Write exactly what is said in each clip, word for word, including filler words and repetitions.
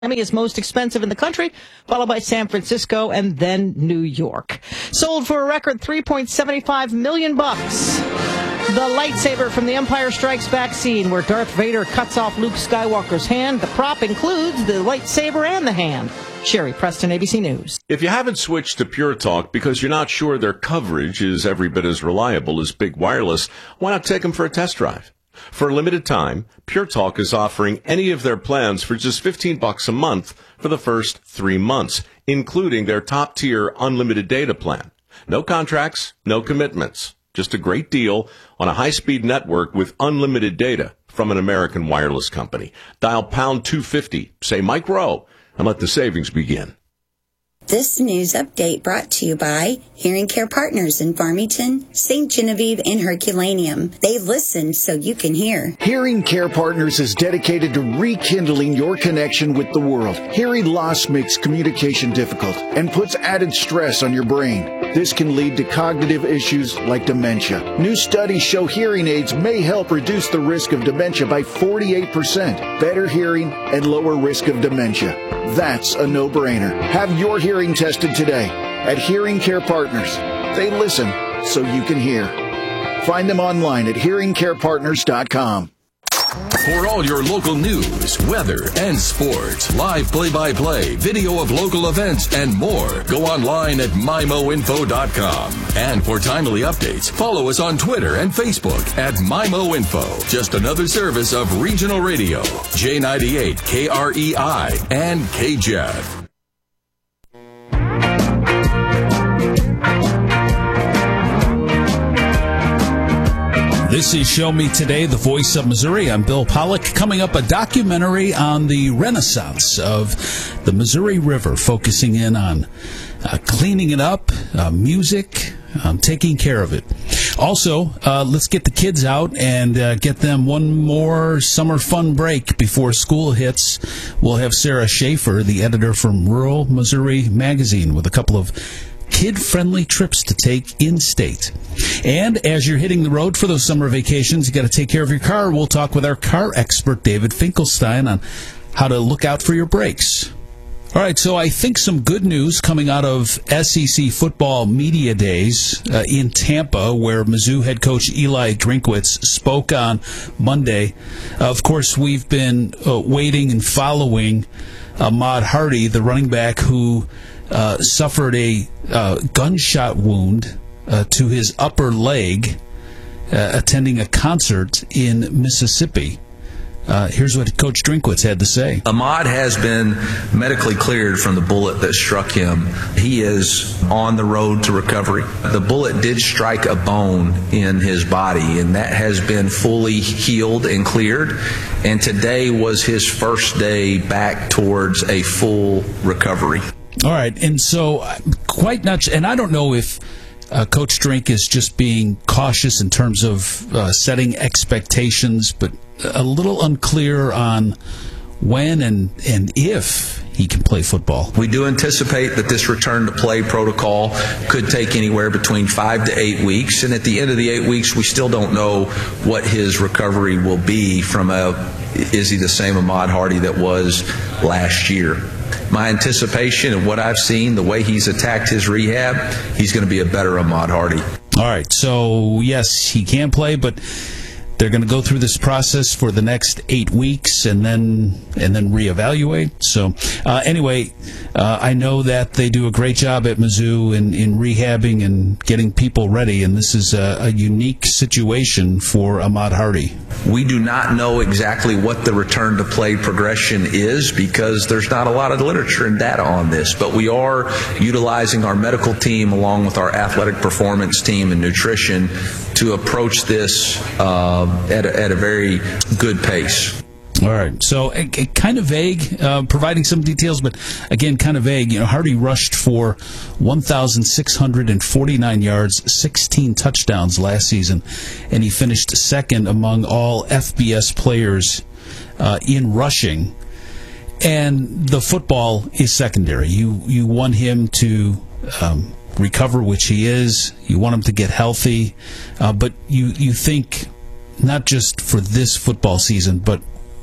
Miami is most expensive in the country, followed by San Francisco and then New York. Sold for a record three point seven five million bucks. The lightsaber from The Empire Strikes Back scene where Darth Vader cuts off Luke Skywalker's hand. The prop includes the lightsaber and the hand. Sherry Preston, A B C News. If you haven't switched to Pure Talk because you're not sure their coverage is every bit as reliable as Big Wireless, why not take them for a test drive? For a limited time, Pure Talk is offering any of their plans for just fifteen bucks a month for the first three months, including their top-tier unlimited data plan. No contracts, no commitments. Just a great deal on a high-speed network with unlimited data from an American wireless company. Dial pound two fifty, say Mike Rowe, and let the savings begin. This news update brought to you by Hearing Care Partners in Farmington, Saint Genevieve, and Herculaneum. They listen so you can hear. Hearing Care Partners is dedicated to rekindling your connection with the world. Hearing loss makes communication difficult and puts added stress on your brain. This can lead to cognitive issues like dementia. New studies show hearing aids may help reduce the risk of dementia by forty-eight percent, better hearing, and lower risk of dementia. That's a no-brainer. Have your hearing tested today at Hearing Care Partners. They listen so you can hear. Find them online at hearing care partners dot com. For all your local news, weather, and sports, live play-by-play, video of local events, and more, go online at my mo info dot com. And for timely updates, follow us on Twitter and Facebook at MyMoInfo. Just another service of Regional Radio, J ninety-eight, K R E I, and K J E F. This is Show Me Today, the voice of Missouri. I'm Bill Pollock. Coming up, a documentary on the renaissance of the Missouri River, focusing in on uh, cleaning it up, uh, music, um, taking care of it. Also, uh, let's get the kids out and uh, get them one more summer fun break before school hits. We'll have Sarah Schaefer, the editor from Rural Missouri Magazine, with a couple of kid-friendly trips to take in-state. And as you're hitting the road for those summer vacations, you got to take care of your car. We'll talk with our car expert, David Finkelstein, on how to look out for your brakes. All right, so I think some good news coming out of S E C football media days uh, in Tampa, where Mizzou head coach Eli Drinkwitz spoke on Monday. Uh, of course, we've been uh, waiting and following Ahmad Hardy, the running back who uh, suffered a uh, gunshot wound uh, to his upper leg uh, attending a concert in Mississippi. Uh, here's what Coach Drinkwitz had to say. Ahmad has been medically cleared from the bullet that struck him. He is on the road to recovery. The bullet did strike a bone in his body, and that has been fully healed and cleared. And today was his first day back towards a full recovery. All right, and so quite not, and I don't know if Uh, Coach Drink is just being cautious in terms of uh, setting expectations, but a little unclear on when and, and if he can play football. We do anticipate that this return to play protocol could take anywhere between five to eight weeks. And at the end of the eight weeks, we still don't know what his recovery will be from a, is he the same Ahmad Hardy that was last year? My anticipation of what I've seen, the way he's attacked his rehab, he's going to be a better Ahmad Hardy. All right, so yes, he can play, but they're going to go through this process for the next eight weeks and then and then reevaluate. So uh, anyway, uh, I know that they do a great job at Mizzou in, in rehabbing and getting people ready, and this is a, a unique situation for Ahmad Hardy. We do not know exactly what the return to play progression is because there's not a lot of literature and data on this, but we are utilizing our medical team along with our athletic performance team and nutrition to approach this uh, at, a, at a very good pace. All right, so uh, kind of vague, uh, providing some details, but again, kind of vague. You know, Hardy rushed for one thousand six hundred forty-nine yards, sixteen touchdowns last season, and he finished second among all F B S players uh, in rushing. And the football is secondary. You you want him to um, recover, which he is. You want him to get healthy, uh, but you you think not just for this football season, but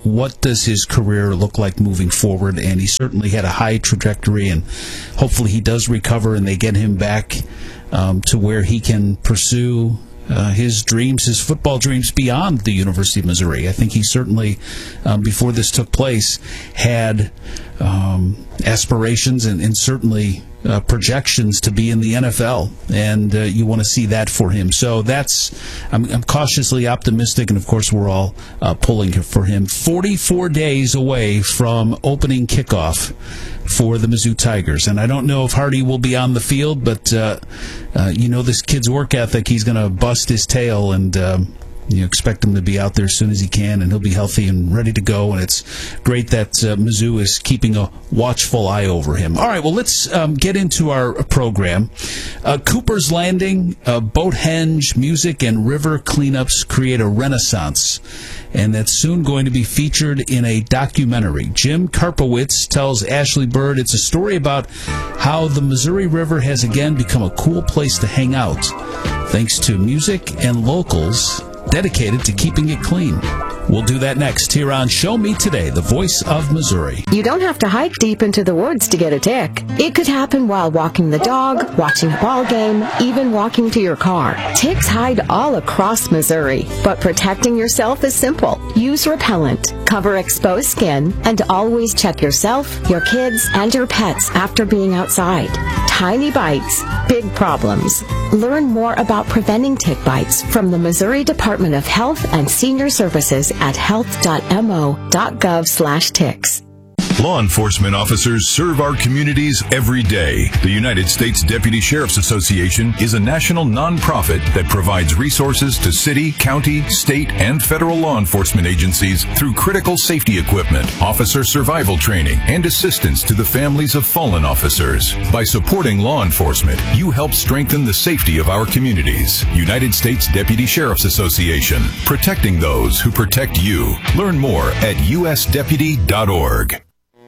what does his career look like moving forward? And he certainly had a high trajectory, and hopefully he does recover and they get him back um, to where he can pursue Uh, his dreams, his football dreams beyond the University of Missouri. I think he certainly, um, before this took place, had um, aspirations and, and certainly uh, projections to be in the N F L, and uh, you want to see that for him. So that's, I'm, I'm cautiously optimistic, and of course we're all uh, pulling for him. forty-four days away from opening kickoff for the Mizzou Tigers. And I don't know if Hardy will be on the field, but uh, uh, you know this kid's work ethic. He's going to bust his tail, and um, you expect him to be out there as soon as he can, and he'll be healthy and ready to go. And it's great that uh, Mizzou is keeping a watchful eye over him. All right, well, let's um, get into our program. Uh, Cooper's Landing, uh, Boathenge, music, and river cleanups create a renaissance, and that's soon going to be featured in a documentary. Jim Karpowitz tells Ashley Bird it's a story about how the Missouri River has again become a cool place to hang out, thanks to music and locals dedicated to keeping it clean. We'll do that next here on Show Me Today, the voice of Missouri. You don't have to hike deep into the woods to get a tick. It could happen while walking the dog, watching a ball game, even walking to your car. Ticks hide all across Missouri, but protecting yourself is simple. Use repellent, cover exposed skin, and always check yourself, your kids, and your pets after being outside. Tiny bites, big problems. Learn more about preventing tick bites from the Missouri Department of Health and Senior Services at health dot m o dot gov slash ticks. Law enforcement officers serve our communities every day. The United States Deputy Sheriff's Association is a national nonprofit that provides resources to city, county, state, and federal law enforcement agencies through critical safety equipment, officer survival training, and assistance to the families of fallen officers. By supporting law enforcement, you help strengthen the safety of our communities. United States Deputy Sheriff's Association, protecting those who protect you. Learn more at u s deputy dot org.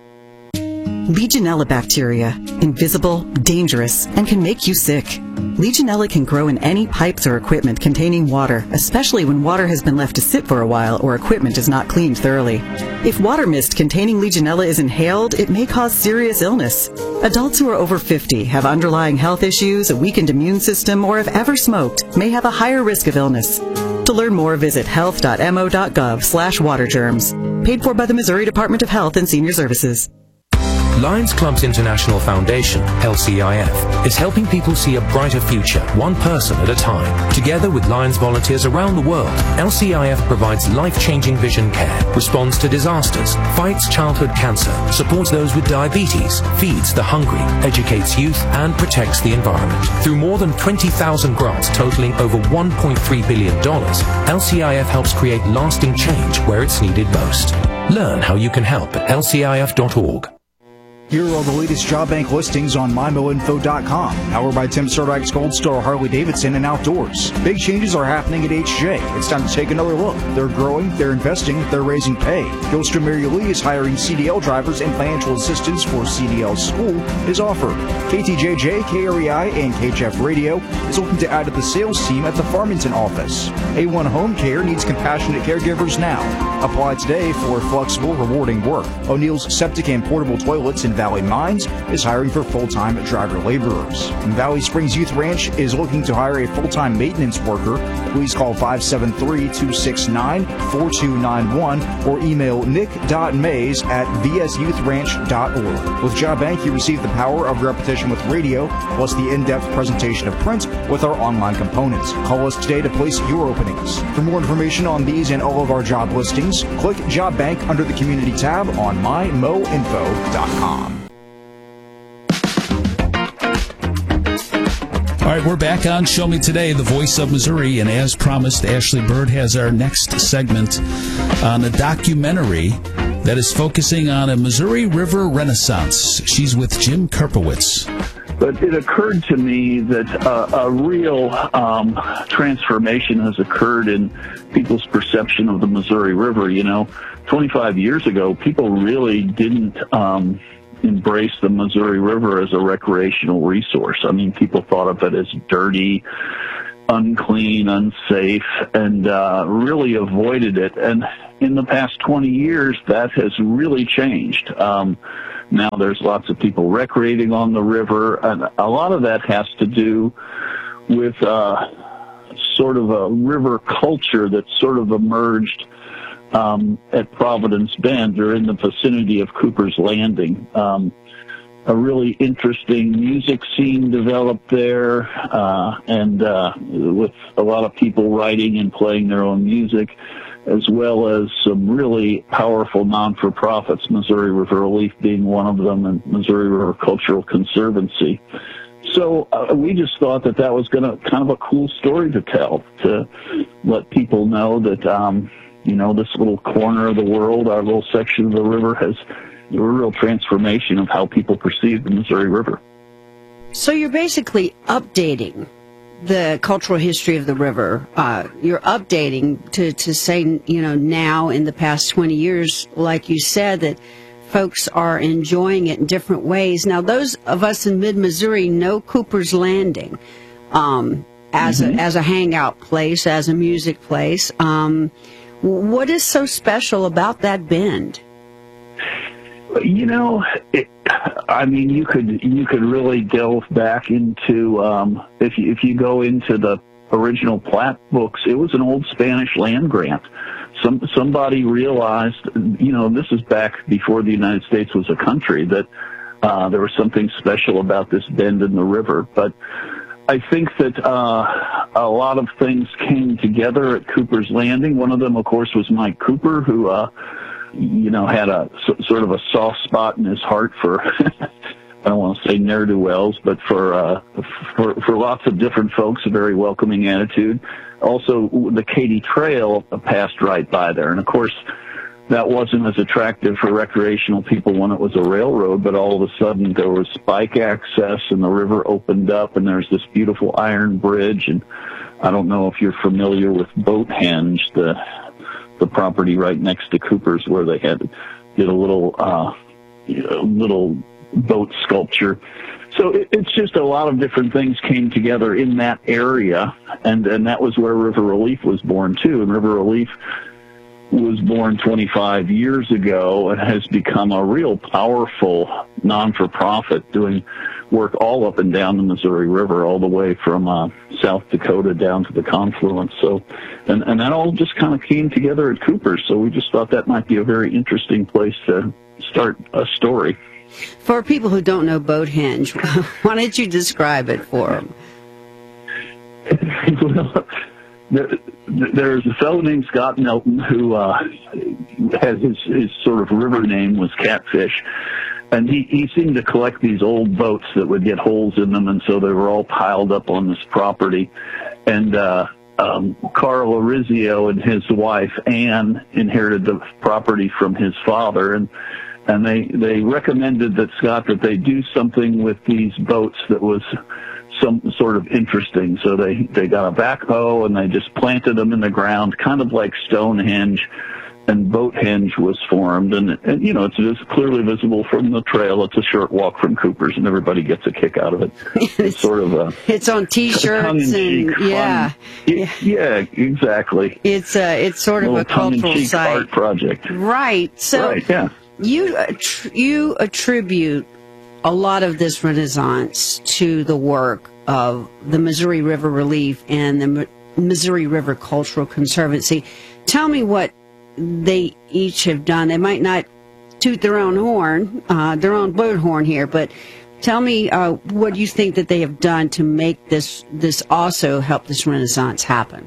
Legionella bacteria, invisible, dangerous, and can make you sick. Legionella can grow in any pipes or equipment containing water, especially when water has been left to sit for a while or equipment is not cleaned thoroughly. If water mist containing Legionella is inhaled, it may cause serious illness. Adults who are over fifty, have underlying health issues, a weakened immune system, or have ever smoked may have a higher risk of illness. To learn more, visit health dot m o dot gov slash water germs. Paid for by the Missouri Department of Health and Senior Services. Lions Clubs International Foundation, L C I F, is helping people see a brighter future, one person at a time. Together with Lions volunteers around the world, L C I F provides life-changing vision care, responds to disasters, fights childhood cancer, supports those with diabetes, feeds the hungry, educates youth, and protects the environment. Through more than twenty thousand grants totaling over one point three billion dollars, L C I F helps create lasting change where it's needed most. Learn how you can help at L C I F dot org. Here are all the latest job bank listings on my mo info dot com. Powered by Tim Stardike's Gold Star Harley Davidson and Outdoors. Big changes are happening at H J. It's time to take another look. They're growing, they're investing, they're raising pay. Gilstrom Mary Lee is hiring C D L drivers and financial assistants for C D L School is offered. K T J J, K R E I, and K H F Radio is looking to add to the sales team at the Farmington office. A one Home Care needs compassionate caregivers now. Apply today for flexible, rewarding work. O'Neill's Septic and Portable Toilets in Valley Mines is hiring for full-time driver laborers. And Valley Springs Youth Ranch is looking to hire a full-time maintenance worker. Please call five seven three, two six nine, four two nine one or email nick dot mays at v s youth ranch dot org. With Job Bank, you receive the power of repetition with radio, plus the in-depth presentation of print with our online components. Call us today to place your openings. For more information on these and all of our job listings, click Job Bank under the Community tab on my mo info dot com. All right, we're back on Show Me Today, the voice of Missouri, and as promised, Ashley Bird has our next segment on a documentary that is focusing on a Missouri River renaissance. She's with Jim Karpowitz. But it occurred to me that uh, a real um, transformation has occurred in people's perception of the Missouri River. You know, twenty-five years ago, people really didn't um, embrace the Missouri River as a recreational resource. I mean, people thought of it as dirty, unclean, unsafe, and uh, really avoided it. And in the past twenty years, that has really changed. Um, now there's lots of people recreating on the river, and a lot of that has to do with uh, sort of a river culture that sort of emerged um, at Providence Bend or in the vicinity of Cooper's Landing. Um, a really interesting music scene developed there, uh, and uh, with a lot of people writing and playing their own music, as well as some really powerful non-for-profits, Missouri River Relief being one of them, and Missouri River Cultural Conservancy. So uh, we just thought that that was going to kind of a cool story to tell, to let people know that, um, you know, this little corner of the world, our little section of the river, has a real transformation of how people perceive the Missouri River. So you're basically updating the cultural history of the river. Uh, you're updating to, to say, you know, now in the past twenty years, like you said, that folks are enjoying it in different ways. Now, those of us in mid-Missouri know Cooper's Landing um, as, mm-hmm. a, as a hangout place, as a music place. Um, what is so special about that bend? You know, it, I mean, you could you could really delve back into um, if you, if you go into the original plat books. It was an old Spanish land grant. Some somebody realized, you know, this is back before the United States was a country, that uh, there was something special about this bend in the river. But I think that uh, a lot of things came together at Cooper's Landing. One of them, of course, was Mike Cooper, who. Uh, you know, had a sort of a soft spot in his heart for, I don't want to say ne'er-do-wells, but for, uh, for, for lots of different folks, a very welcoming attitude. Also, the Katy Trail passed right by there. And of course, that wasn't as attractive for recreational people when it was a railroad, but all of a sudden there was bike access and the river opened up and there's this beautiful iron bridge. And I don't know if you're familiar with Boathenge, the the property right next to Cooper's, where they had did a little uh, little boat sculpture. So it, it's just a lot of different things came together in that area, and and that was where River Relief was born too. And River Relief was born twenty-five years ago and has become a real powerful non-for-profit doing work all up and down the Missouri River, all the way from uh, South Dakota down to the confluence. So, and, and that all just kind of came together at Cooper's. So we just thought that might be a very interesting place to start a story. For people who don't know Boathenge, why don't you describe it for them? Well, there, there's a fellow named Scott Nelton who uh, has his, his sort of river name was Catfish. And he, he seemed to collect these old boats that would get holes in them, and so they were all piled up on this property. And uh, um, Carl Orizio and his wife, Ann, inherited the property from his father, and and they, they recommended that Scott that they do something with these boats that was some sort of interesting. So they, they got a backhoe, and they just planted them in the ground, kind of like Stonehenge. And Boathenge was formed, and, and you know, it's, it's clearly visible from the trail. It's a short walk from Cooper's, and everybody gets a kick out of it. It's sort of a it's on T-shirts and yeah, yeah, yeah, exactly. It's uh, it's sort of a, a cultural site art project, right? So right, yeah. you attr- you attribute a lot of this Renaissance to the work of the Missouri River Relief and the M- Missouri River Cultural Conservancy. Tell me what they each have done. They might not toot their own horn, uh, their own bird horn here, but tell me uh, what you think that they have done to make this this also help this Renaissance happen.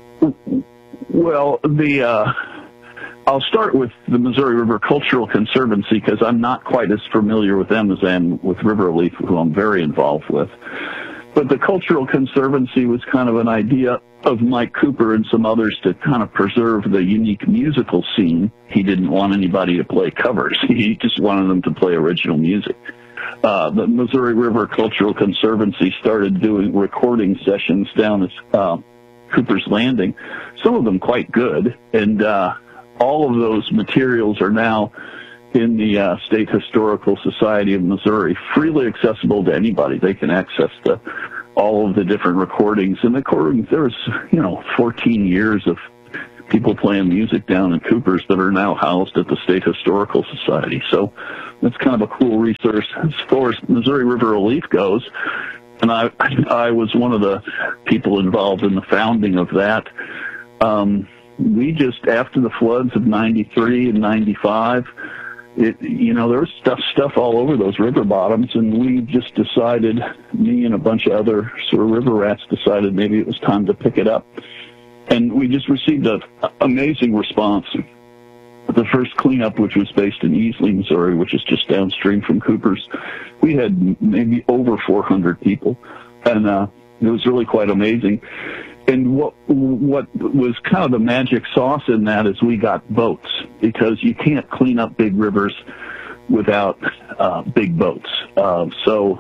Well, the uh, I'll start with the Missouri River Cultural Conservancy because I'm not quite as familiar with them as I am with River Relief, who I'm very involved with. But the Cultural Conservancy was kind of an idea of Mike Cooper and some others to kind of preserve the unique musical scene. He didn't want anybody to play covers. He just wanted them to play original music. Uh, the Missouri River Cultural Conservancy started doing recording sessions down at uh, Cooper's Landing, some of them quite good, and uh, all of those materials are now in the uh, State Historical Society of Missouri, freely accessible to anybody. They can access the all of the different recordings. And the recordings, there was, you know, fourteen years of people playing music down in Coopers that are now housed at the State Historical Society. So that's kind of a cool resource. As far as Missouri River Relief goes, and I, I was one of the people involved in the founding of that. Um, we just, after the floods of ninety-three and ninety-five, it, you know, there was stuff, stuff all over those river bottoms, and we just decided, me and a bunch of other sort of river rats decided maybe it was time to pick it up. And we just received an amazing response. The first cleanup, which was based in Easley, Missouri, which is just downstream from Coopers, we had maybe over four hundred people, and uh, it was really quite amazing. And what what was kind of the magic sauce in that is we got boats, because you can't clean up big rivers without uh, big boats. Uh, so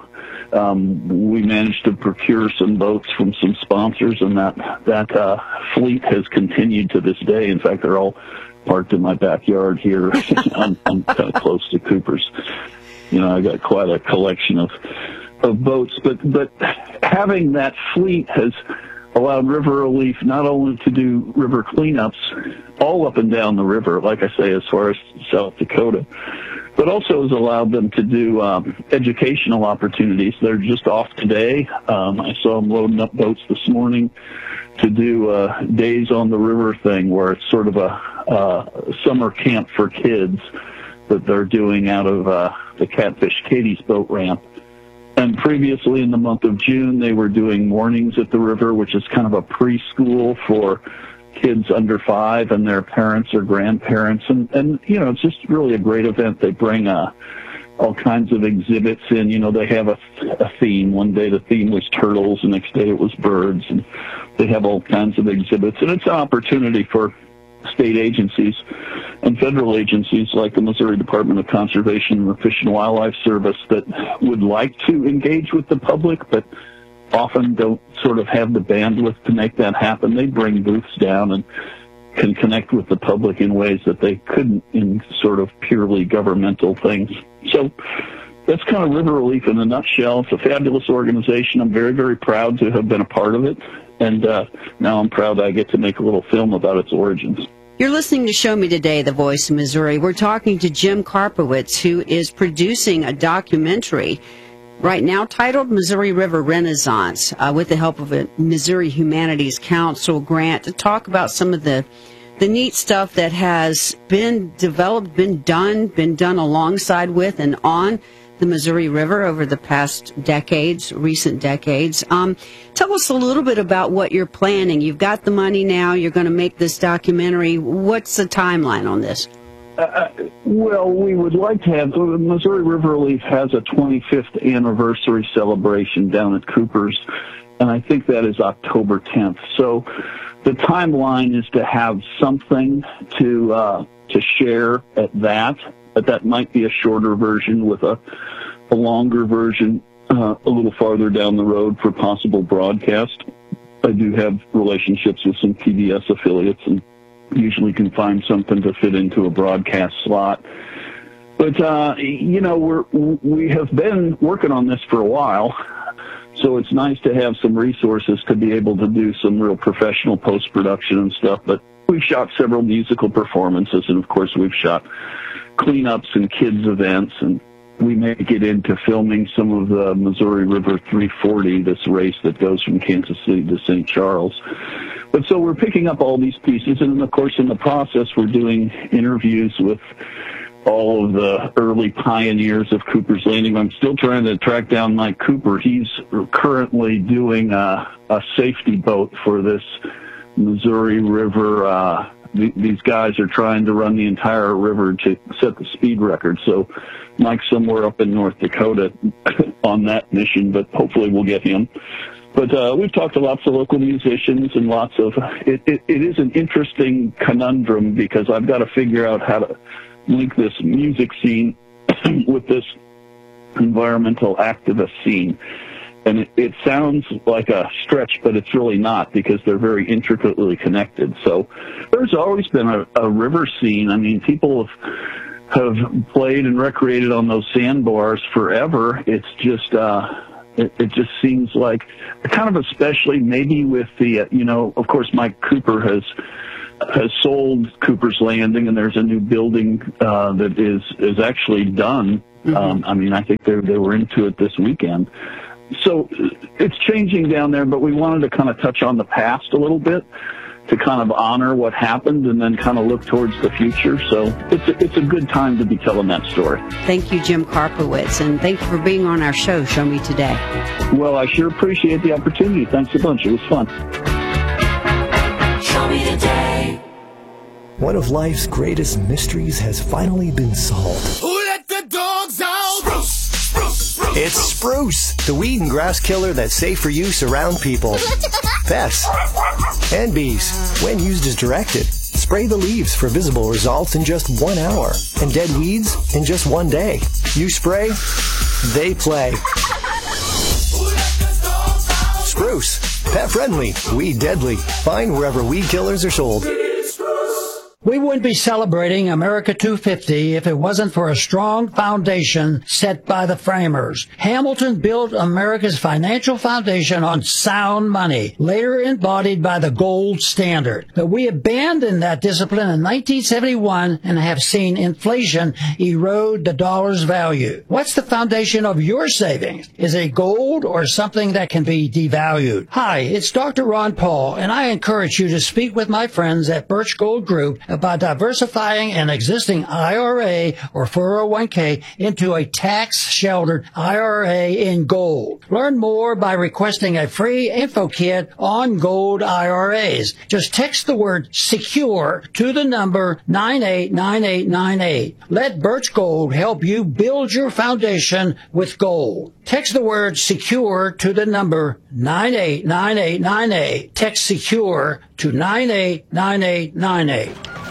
um, we managed to procure some boats from some sponsors, and that that uh, fleet has continued to this day. In fact, they're all parked in my backyard here. I'm, I'm kind of close to Coopers. You know, I got quite a collection of of boats, but but having that fleet has allowed River Relief not only to do river cleanups all up and down the river, like I say, as far as South Dakota, but also has allowed them to do um, educational opportunities. They're just off today. Um, I saw them loading up boats this morning to do uh, Days on the River thing, where it's sort of a uh, summer camp for kids that they're doing out of uh, the Catfish Katie's boat ramp. And previously in the month of June, they were doing Mornings at the River, which is kind of a preschool for kids under five and their parents or grandparents. And, and you know, it's just really a great event. They bring uh, all kinds of exhibits in. You know, they have a, a theme. One day the theme was turtles, the next day it was birds. And they have all kinds of exhibits. And it's an opportunity for state agencies and federal agencies like the Missouri Department of Conservation and the Fish and Wildlife Service that would like to engage with the public, but often don't sort of have the bandwidth to make that happen. They bring booths down and can connect with the public in ways that they couldn't in sort of purely governmental things. So that's kind of River Relief in a nutshell. It's a fabulous organization. I'm very, very proud to have been a part of it. And uh, now I'm proud I get to make a little film about its origins. You're listening to Show Me Today, The Voice of Missouri. We're talking to Jim Karpowitz, who is producing a documentary right now titled Missouri River Renaissance, uh, with the help of a Missouri Humanities Council grant, to talk about some of the the neat stuff that has been developed, been done, been done alongside with and on the Missouri River over the past decades, recent decades. Um, tell us a little bit about what you're planning. You've got the money now. You're going to make this documentary. What's the timeline on this? Uh, well, we would like to have, Missouri River Relief has a twenty-fifth anniversary celebration down at Coopers, and I think that is October tenth. So the timeline is to have something to uh, to share at that, but that might be a shorter version with a, a longer version uh, a little farther down the road for possible broadcast. I do have relationships with some P B S affiliates and usually can find something to fit into a broadcast slot. But, uh, you know, we're, we have been working on this for a while, so it's nice to have some resources to be able to do some real professional post-production and stuff. But we've shot several musical performances, and, of course, we've shot cleanups and kids' events, and we may get into filming some of the Missouri River three forty, this race that goes from Kansas City to Saint Charles. But so we're picking up all these pieces, and of course in the process we're doing interviews with all of the early pioneers of Cooper's Landing. I'm still trying to track down Mike Cooper. He's currently doing a, a safety boat for this Missouri River. Uh, th- these guys are trying to run the entire river to set the speed record. So Mike's somewhere up in North Dakota on that mission, but hopefully we'll get him. But uh, we've talked to lots of local musicians and lots of, it, it, it is an interesting conundrum because I've got to figure out how to link this music scene with this environmental activist scene. And it, it sounds like a stretch, but it's really not because they're very intricately connected. So there's always been a, a river scene. I mean, people have, have played and recreated on those sandbars forever. It's just, uh, It, it just seems like, kind of especially maybe with the, uh, you know, of course, Mike Cooper has has sold Cooper's Landing, and there's a new building uh, that is is actually done. Mm-hmm. Um, I mean, I think they they were into it this weekend. So it's changing down there, but we wanted to kind of touch on the past a little bit, to kind of honor what happened and then kind of look towards the future. So it's a, it's a good time to be telling that story. Thank you, Jim Karpowitz, and thank you for being on our show, Show Me Today. Well, I sure appreciate the opportunity. Thanks a bunch. It was fun. Show Me Today. One of life's greatest mysteries has finally been solved. Who let the dogs out? Spruce, spruce, spruce. It's Spruce, the weed and grass killer that's safe for use around people, pets, and bees. When used as directed, spray the leaves for visible results in just one hour, and dead weeds in just one day. You spray, they play. Spruce, pet friendly, weed deadly. Find wherever weed killers are sold. We wouldn't be celebrating America two fifty if it wasn't for a strong foundation set by the framers. Hamilton built America's financial foundation on sound money, later embodied by the gold standard. But we abandoned that discipline in nineteen seventy-one and have seen inflation erode the dollar's value. What's the foundation of your savings? Is it gold or something that can be devalued? Hi, it's Doctor Ron Paul, and I encourage you to speak with my friends at Birch Gold Group about diversifying an existing I R A or four oh one k into a tax-sheltered I R A in gold. Learn more by requesting a free info kit on gold I R As. Just text the word SECURE to the number nine eight nine eight nine eight. Let Birch Gold help you build your foundation with gold. Text the word SECURE to the number nine eight nine eight nine eight. Text SECURE to nine eight nine eight nine eight.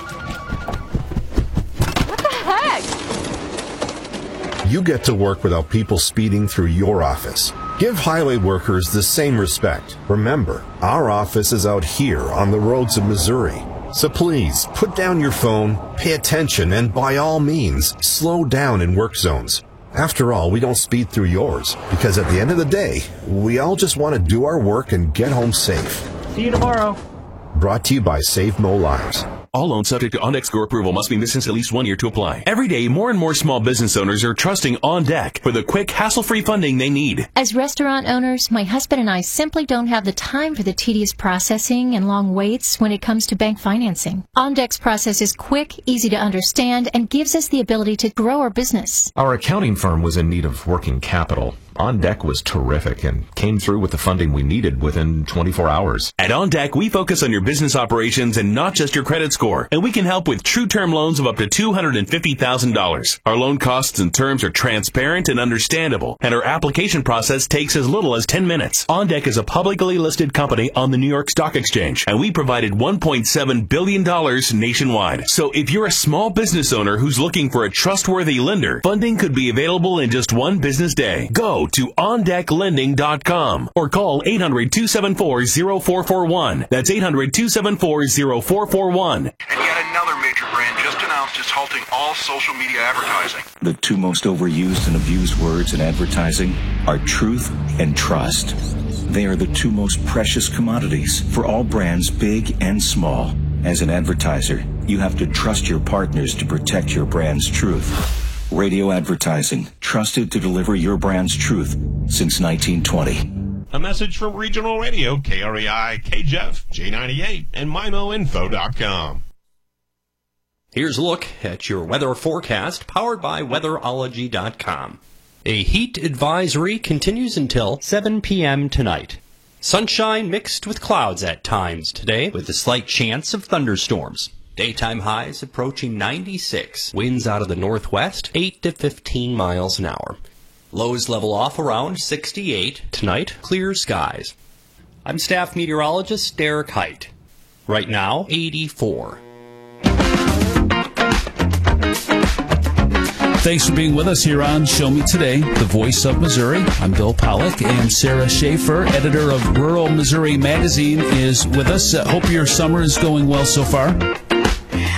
You get to work without people speeding through your office. Give highway workers the same respect. Remember, our office is out here on the roads of Missouri. So please, put down your phone, pay attention, and by all means, slow down in work zones. After all, we don't speed through yours, because at the end of the day, we all just want to do our work and get home safe. See you tomorrow. Brought to you by Save Mo Lives. All loans subject to OnDeck score approval must be missed since at least one year to apply. Every day, more and more small business owners are trusting OnDeck for the quick, hassle-free funding they need. As restaurant owners, my husband and I simply don't have the time for the tedious processing and long waits when it comes to bank financing. OnDeck's process is quick, easy to understand, and gives us the ability to grow our business. Our accounting firm was in need of working capital. OnDeck was terrific and came through with the funding we needed within twenty-four hours. At OnDeck, we focus on your business operations and not just your credit score, and we can help with true term loans of up to two hundred fifty thousand dollars. Our loan costs and terms are transparent and understandable, and our application process takes as little as ten minutes. OnDeck is a publicly listed company on the New York Stock Exchange, and we provided one point seven billion dollars nationwide. So if you're a small business owner who's looking for a trustworthy lender, funding could be available in just one business day. Go to on deck lending dot com or call eight hundred, two seven four, zero four four one. That's eight hundred, two seven four, zero four four one. And yet another major brand just announced it's halting all social media advertising. The two most overused and abused words in advertising are truth and trust. They are the two most precious commodities for all brands, big and small. As an advertiser, you have to trust your partners to protect your brand's truth. Radio advertising, trusted to deliver your brand's truth since nineteen twenty. A message from Regional Radio, K R E I, K J E F, J ninety-eight, and my mo info dot com. Here's a look at your weather forecast, powered by weatherology dot com. A heat advisory continues until seven p.m. tonight. Sunshine mixed with clouds at times today, with a slight chance of thunderstorms. Daytime highs approaching ninety-six. Winds out of the northwest, eight to fifteen miles an hour. Lows level off around sixty-eight. Tonight, clear skies. I'm staff meteorologist Derek Height. Right now, eighty-four. Thanks for being with us here on Show Me Today, the voice of Missouri. I'm Bill Pollock, and Sarah Schaefer, editor of Rural Missouri Magazine, is with us. Uh, hope your summer is going well so far.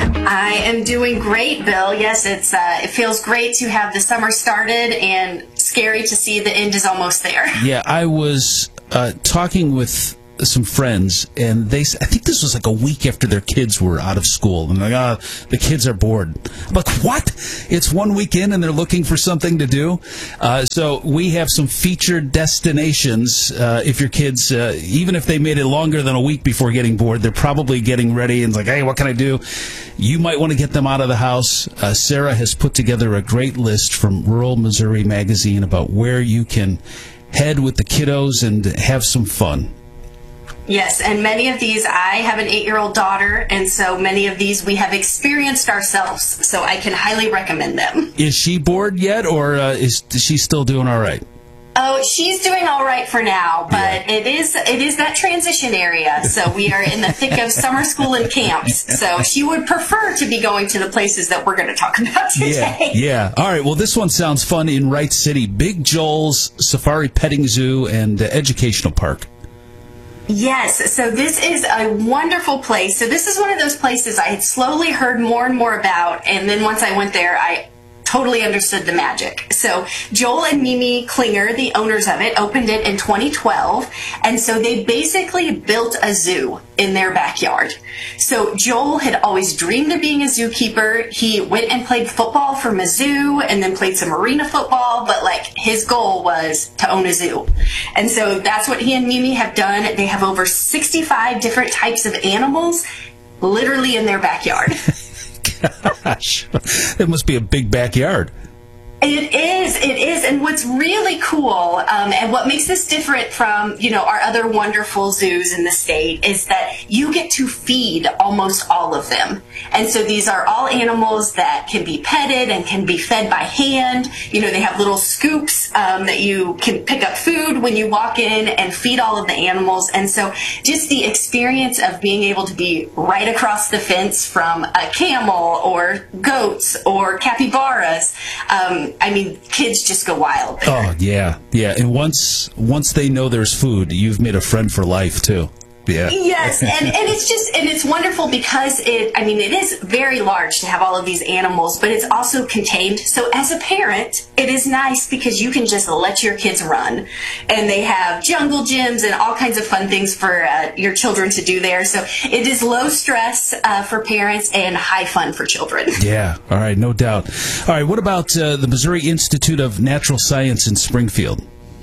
I am doing great, Bill. Yes, it's uh, it feels great to have the summer started and scary to see the end is almost there. Yeah, I was uh, talking with some friends, and they I think this was like a week after their kids were out of school, and they're like, oh, the kids are bored. I'm like, what? It's one weekend and they're looking for something to do? Uh, so we have some featured destinations. Uh, if your kids, uh, even if they made it longer than a week before getting bored, they're probably getting ready and it's like, hey, what can I do? You might want to get them out of the house. Uh, Sarah has put together a great list from Rural Missouri Magazine about where you can head with the kiddos and have some fun. Yes, and many of these, I have an eight-year-old daughter, and so many of these we have experienced ourselves, so I can highly recommend them. Is she bored yet, or uh, is, is she still doing all right? Oh, she's doing all right for now, but yeah. it is it is that transition area, so we are in the thick of summer school and camps, so she would prefer to be going to the places that we're going to talk about today. Yeah, yeah. All right, well, this one sounds fun in Wright City. Big Joel's Safari Petting Zoo and uh, Educational Park. Yes, so this is a wonderful place. So this is one of those places I had slowly heard more and more about, and then once I went there, I totally understood the magic. So Joel and Mimi Klinger, the owners of it, opened it in twenty twelve, and so they basically built a zoo in their backyard. So Joel had always dreamed of being a zookeeper. He went and played football for Mizzou and then played some arena football, but like his goal was to own a zoo. And so that's what he and Mimi have done. They have over sixty-five different types of animals literally in their backyard. Gosh, it must be a big backyard. It is, it is, and what's really cool, um, and what makes this different from, you know, our other wonderful zoos in the state is that you get to feed almost all of them. And so these are all animals that can be petted and can be fed by hand. You know, they have little scoops um, that you can pick up food when you walk in and feed all of the animals. And so just the experience of being able to be right across the fence from a camel or goats or capybaras, um, I mean, kids just go wild there. Oh, yeah, yeah. And once once they know there's food, you've made a friend for life, too. Yeah. Yes, and, and it's just, and it's wonderful because it, I mean, it is very large to have all of these animals, but it's also contained. So as a parent, it is nice because you can just let your kids run. And they have jungle gyms and all kinds of fun things for uh, your children to do there. So it is low stress uh, for parents and high fun for children. Yeah, all right, no doubt. All right, what about uh, the Missouri Institute of Natural Science in Springfield?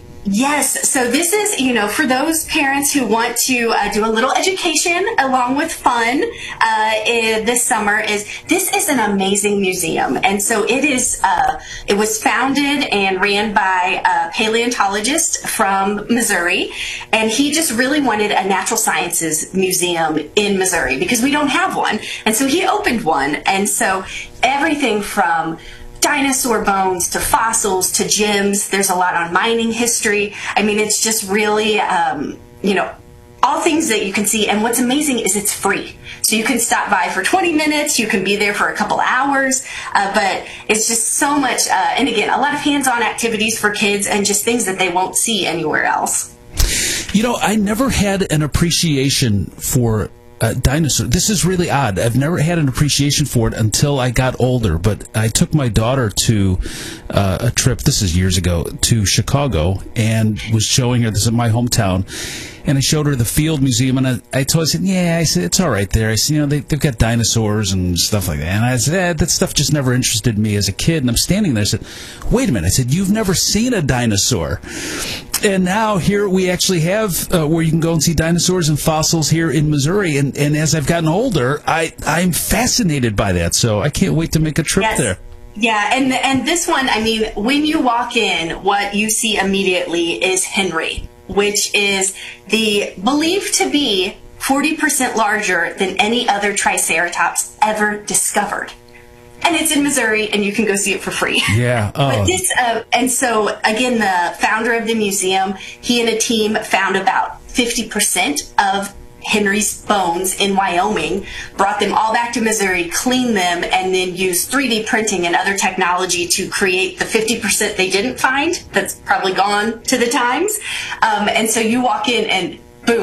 Yes, so this is, you know, for those parents who want to uh, do a little education along with fun uh, in, this summer, is this is an amazing museum. And so it is, uh, it was founded and ran by a paleontologist from Missouri, and he just really wanted a natural sciences museum in Missouri because we don't have one. And so he opened one, and so everything from dinosaur bones to fossils to gems. There's a lot on mining history. I mean, it's just really, um, you know, all things that you can see. And what's amazing is it's free. So you can stop by for twenty minutes. You can be there for a couple hours. Uh, but it's just so much. Uh, and again, a lot of hands-on activities for kids and just things that they won't see anywhere else. You know, I never had an appreciation for Uh, dinosaur. This is really odd. I've never had an appreciation for it until I got older, but I took my daughter to uh, a trip, this is years ago, to Chicago, and was showing her, this is my hometown, and I showed her the Field Museum, and I, I told her, I said, yeah, I said, it's all right there. I said, you know, they, they've got dinosaurs and stuff like that. And I said, eh, that stuff just never interested me as a kid. And I'm standing there, I said, wait a minute. I said, you've never seen a dinosaur. And now here we actually have uh, where you can go and see dinosaurs and fossils here in Missouri. And, and as I've gotten older, I, I'm fascinated by that. So I can't wait to make a trip yes. there. Yeah, and and this one, I mean, when you walk in, what you see immediately is Henry, which is the believed to be forty percent larger than any other Triceratops ever discovered. And it's in Missouri, and you can go see it for free. Yeah. Oh. But this, uh, and so, again, the founder of the museum, he and a team found about fifty percent of Henry's bones in Wyoming, brought them all back to Missouri, cleaned them, and then used three D printing and other technology to create the fifty percent they didn't find. That's probably gone to the times. Um, and so you walk in and boom,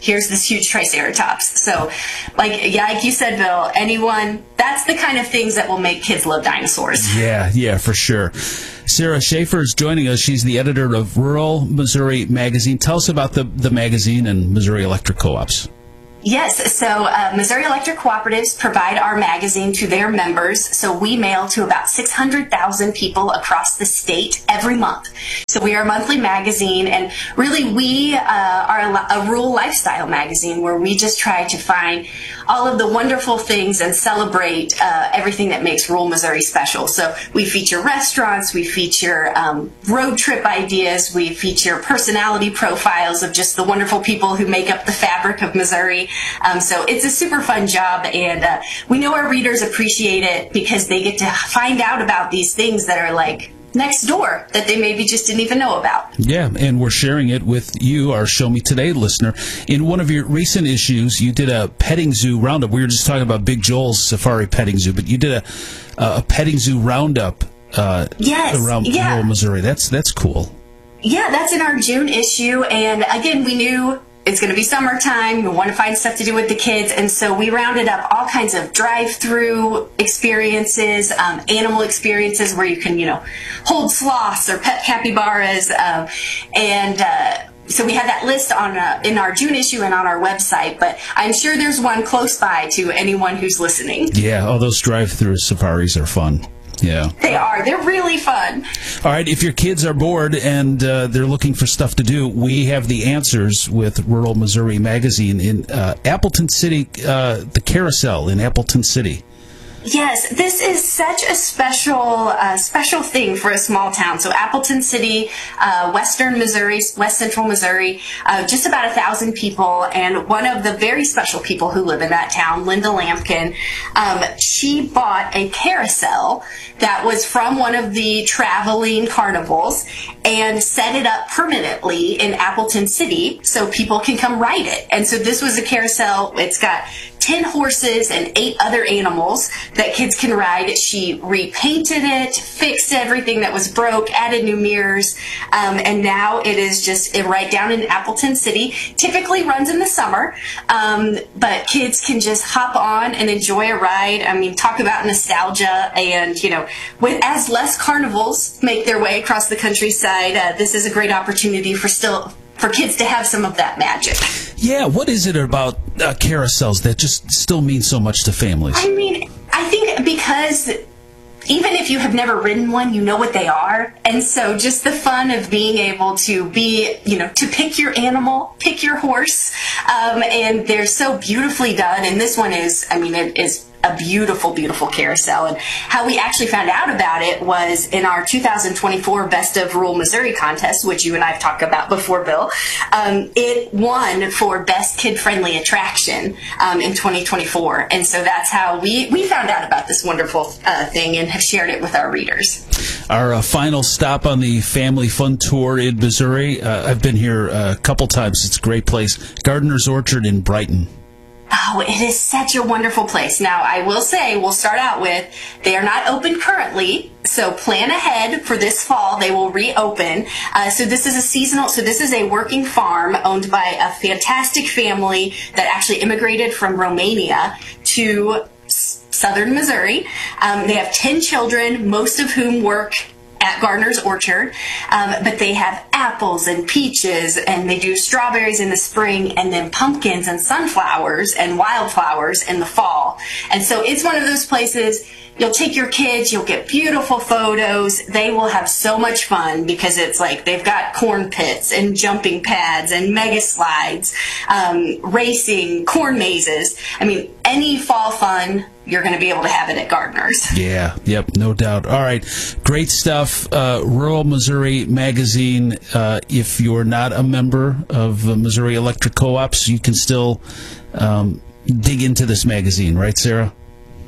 here's this huge triceratops. So, like, yeah, like you said, Bill, anyone, that's the kind of things that will make kids love dinosaurs. Yeah, yeah, for sure. Sarah Schaefer is joining us. She's the editor of Rural Missouri Magazine. Tell us about the, the magazine and Missouri Electric Co-ops. Yes, so uh, Missouri Electric Cooperatives provide our magazine to their members. So we mail to about six hundred thousand people across the state every month. So we are a monthly magazine, and really we uh, are a, a rural lifestyle magazine where we just try to find all of the wonderful things and celebrate uh, everything that makes rural Missouri special. So we feature restaurants, we feature um, road trip ideas, we feature personality profiles of just the wonderful people who make up the fabric of Missouri. Um, so it's a super fun job, and uh, we know our readers appreciate it because they get to find out about these things that are like next door that they maybe just didn't even know about. Yeah, and we're sharing it with you, our Show Me Today listener. In one of your recent issues, you did a petting zoo roundup. We were just talking about Big Joel's Safari Petting Zoo, but you did a, a petting zoo roundup uh, yes, around yeah. rural Missouri. That's, that's cool. Yeah, that's in our June issue, and again, we knew it's going to be summertime. We want to find stuff to do with the kids. And so we rounded up all kinds of drive-through experiences, um, animal experiences where you can, you know, hold sloths or pet capybaras. Um, and uh, so we had that list on uh, in our June issue and on our website. But I'm sure there's one close by to anyone who's listening. Yeah, all those drive-through safaris are fun. Yeah. They are. They're really fun. All right. If your kids are bored and uh, they're looking for stuff to do, we have the answers with Rural Missouri Magazine in uh, Appleton City, uh, the Carousel in Appleton City. Yes, this is such a special, uh, special thing for a small town. So Appleton City, uh, western Missouri, west central Missouri, uh, just about a thousand people. And one of the very special people who live in that town, Linda Lampkin, um, she bought a carousel that was from one of the traveling carnivals and set it up permanently in Appleton City so people can come ride it. And so this was a carousel. It's got ten horses and eight other animals that kids can ride. She repainted it, fixed everything that was broke, added new mirrors, um, and now it is just right down in Appleton City. Typically runs in the summer, um, but kids can just hop on and enjoy a ride. I mean, talk about nostalgia, and you know, with, as less carnivals make their way across the countryside, uh, this is a great opportunity for still for kids to have some of that magic. Yeah, what is it about uh, carousels that just still means so much to families? I mean, I think because even if you have never ridden one, you know what they are. And so just the fun of being able to be, you know, to pick your animal, pick your horse, um, and they're so beautifully done. And this one is, I mean, it is a beautiful, beautiful carousel. And how we actually found out about it was in our two thousand twenty-four Best of Rural Missouri contest, which you and I have talked about before, Bill. Um, it won for Best Kid-Friendly Attraction um, in twenty twenty-four. And so that's how we, we found out about this wonderful uh, thing and have shared it with our readers. Our uh, final stop on the Family Fun Tour in Missouri. Uh, I've been here a couple times. It's a great place. Gardener's Orchard in Brighton. Oh, it is such a wonderful place. Now, I will say, we'll start out with, they are not open currently, so plan ahead for this fall. They will reopen. Uh, so this is a seasonal, so this is a working farm owned by a fantastic family that actually immigrated from Romania to southern Missouri. Um, they have ten children, most of whom work at Gardener's Orchard, um, but they have apples and peaches, and they do strawberries in the spring, and then pumpkins and sunflowers and wildflowers in the fall. And so it's one of those places, you'll take your kids, you'll get beautiful photos, they will have so much fun because it's like they've got corn pits and jumping pads and mega slides, um, racing, corn mazes. I mean, any fall fun, you're going to be able to have it at Gardener's. Yeah, yep, no doubt. All right, great stuff. Uh, Rural Missouri Magazine. Uh, if you're not a member of uh, Missouri Electric Co-ops, you can still um, dig into this magazine, right, Sarah?